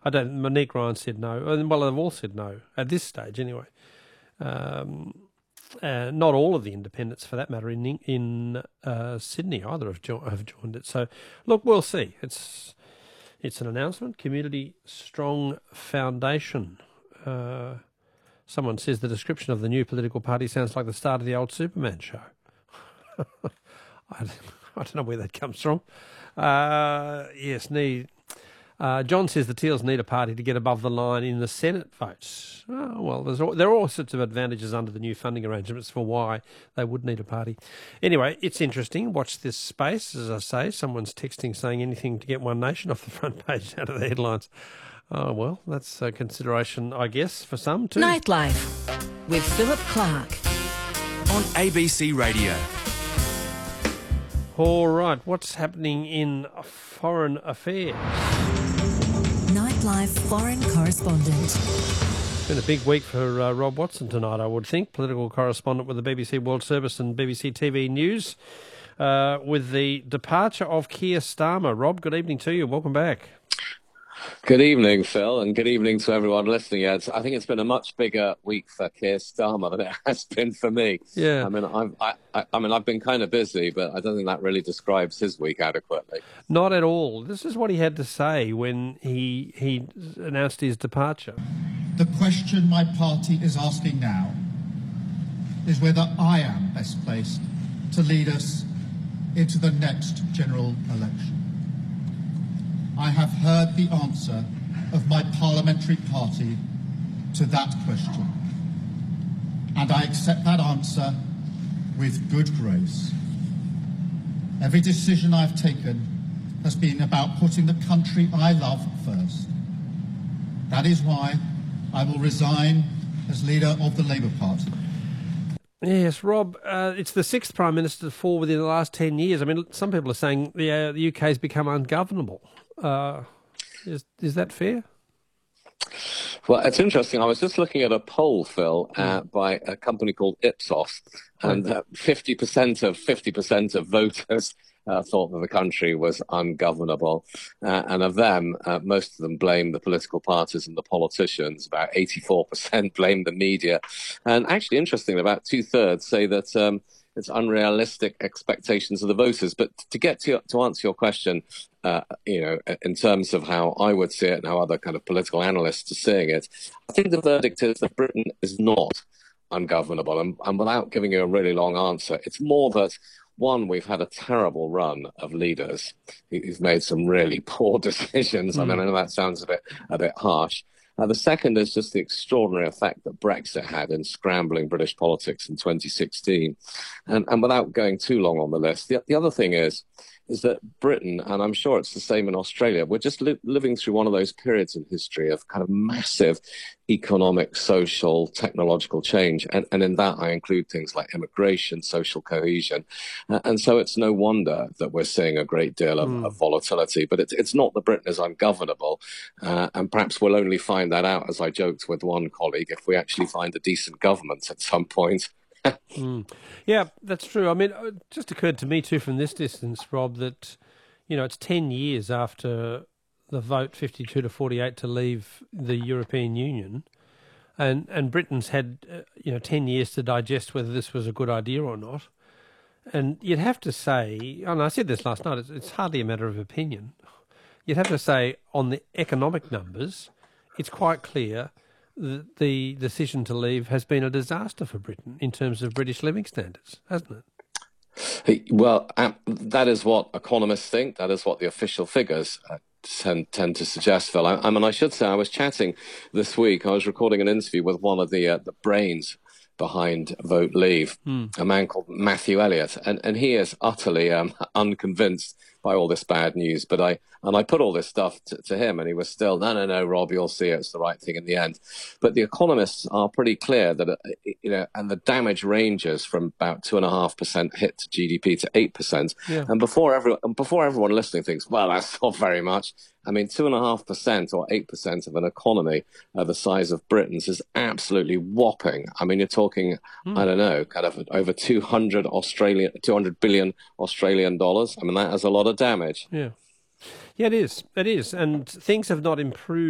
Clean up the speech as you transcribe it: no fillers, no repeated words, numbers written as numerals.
Monique Ryan said no. Well, they've all said no at this stage anyway. Not all of the independents, for that matter, in Sydney either have joined it. So, look, we'll see. It's an announcement. Community Strong Foundation. Someone says the description of the new political party sounds like the start of the old Superman show. I don't know where that comes from. Yes, John says the Teals need a party to get above the line in the Senate votes. Oh, well, there are all sorts of advantages under the new funding arrangements for why they would need a party. Anyway, it's interesting. Watch this space. As I say, someone's texting saying anything to get One Nation off the front page out of the headlines. Oh, well, that's a consideration, I guess, for some too. Nightlife with Philip Clark on ABC Radio. All right, what's happening in foreign affairs? Nightlife foreign correspondent. It's been a big week for Rob Watson tonight, I would think, political correspondent with the BBC World Service and BBC TV News, with the departure of Keir Starmer. Rob, good evening to you. Welcome back. Good evening, Phil, and good evening to everyone listening. I think it's been a much bigger week for Keir Starmer than it has been for me. Yeah. I mean, I've been kind of busy, but I don't think that really describes his week adequately. Not at all. This is what he had to say when he announced his departure. The question my party is asking now is whether I am best placed to lead us into the next general election. I have heard the answer of my parliamentary party to that question, and I accept that answer with good grace. Every decision I've taken has been about putting the country I love first. That is why I will resign as leader of the Labour Party. Yes, Rob, it's the sixth Prime Minister to fall within the last 10 years. I mean, some people are saying the UK has become ungovernable. Is that fair? Well, it's interesting. I was just looking at a poll, Phil, by a company called Ipsos, and 50% of voters thought that the country was ungovernable. And of them, most of them blame the political parties and the politicians. About 84% blame the media. And actually, interestingly, about 2/3 say that it's unrealistic expectations of the voters. But to get to answer your question, in terms of how I would see it and how other kind of political analysts are seeing it, I think the verdict is that Britain is not ungovernable. And without giving you a really long answer, it's more that, one, we've had a terrible run of leaders who've made some really poor decisions. I mean, I know that sounds a bit harsh. The second is just the extraordinary effect that Brexit had in scrambling British politics in 2016. And without going too long on the list, the other thing is that Britain, and I'm sure it's the same in Australia, we're just living through one of those periods in history of kind of massive economic, social, technological change. And in that, I include things like immigration, social cohesion. And so it's no wonder that we're seeing a great deal of volatility. But it's not that Britain is ungovernable. And perhaps we'll only find that out, as I joked with one colleague, if we actually find a decent government at some point. Yeah, that's true. I mean, it just occurred to me too from this distance, Rob, that, it's 10 years after the vote 52-48 to leave the European Union, and Britain's had 10 years to digest whether this was a good idea or not. And you'd have to say, and I said this last night, it's hardly a matter of opinion. You'd have to say on the economic numbers, it's quite clear the decision to leave has been a disaster for Britain in terms of British living standards, hasn't it? Well, that is what economists think. That is what the official figures tend to suggest, Phil. I mean, I should say I was chatting this week. I was recording an interview with one of the brains behind Vote Leave, a man called Matthew Elliott, and he is utterly unconvinced by all this bad news. But I put all this stuff to him, and he was still, no, Rob, you'll see it's the right thing in the end. But the economists are pretty clear that and the damage ranges from about 2.5% hit to GDP to 8%. Yeah. And before everyone listening thinks, well, that's not very much. I mean, 2.5% or 8% of an economy the size of Britain's is absolutely whopping. I mean, you're talking, I don't know, kind of over 200 billion Australian dollars. I mean, that has a lot of damage. Yeah. Yeah, it is. And things have not improved